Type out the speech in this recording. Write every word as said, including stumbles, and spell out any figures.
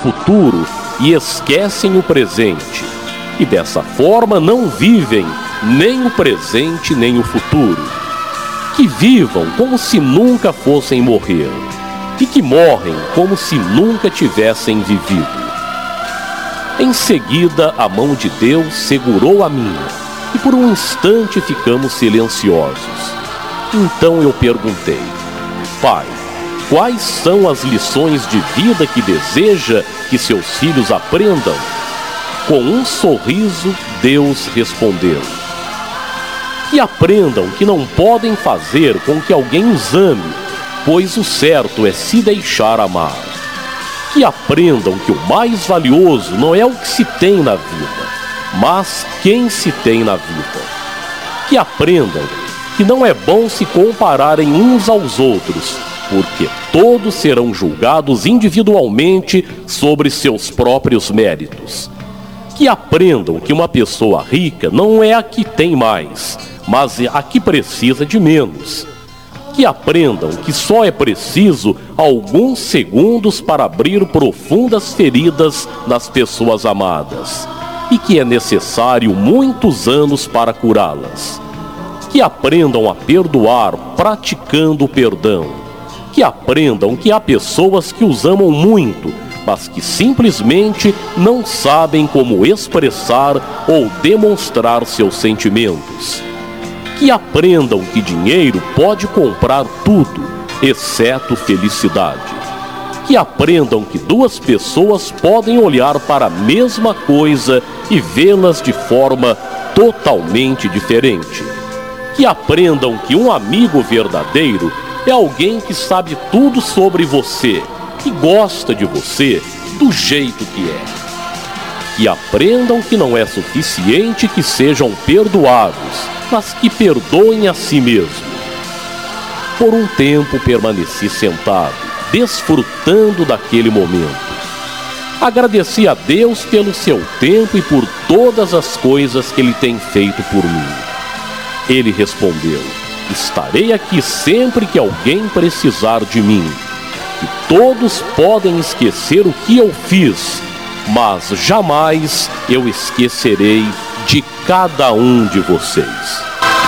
futuro e esquecem o presente. E dessa forma não vivem nem o presente nem o futuro. Que vivam como se nunca fossem morrer, e que morrem como se nunca tivessem vivido. Em seguida, a mão de Deus segurou a minha, e por um instante ficamos silenciosos. Então eu perguntei: Pai, quais são as lições de vida que deseja que seus filhos aprendam? Com um sorriso, Deus respondeu: que aprendam que não podem fazer com que alguém os ame, pois o certo é se deixar amar. Que aprendam que o mais valioso não é o que se tem na vida, mas quem se tem na vida. Que aprendam que não é bom se compararem uns aos outros, porque todos serão julgados individualmente sobre seus próprios méritos. Que aprendam que uma pessoa rica não é a que tem mais, mas a que precisa de menos. Que aprendam que só é preciso alguns segundos para abrir profundas feridas nas pessoas amadas, e que é necessário muitos anos para curá-las. Que aprendam a perdoar praticando o perdão. Que aprendam que há pessoas que os amam muito, mas que simplesmente não sabem como expressar ou demonstrar seus sentimentos. Que aprendam que dinheiro pode comprar tudo, exceto felicidade. Que aprendam que duas pessoas podem olhar para a mesma coisa e vê-las de forma totalmente diferente. Que aprendam que um amigo verdadeiro é alguém que sabe tudo sobre você, que gosta de você do jeito que é. Que aprendam que não é suficiente que sejam perdoados, mas que perdoem a si mesmo. Por um tempo permaneci sentado, desfrutando daquele momento. Agradeci a Deus pelo seu tempo e por todas as coisas que Ele tem feito por mim. Ele respondeu: estarei aqui sempre que alguém precisar de mim. E todos podem esquecer o que eu fiz, mas jamais eu esquecerei de cada um de vocês.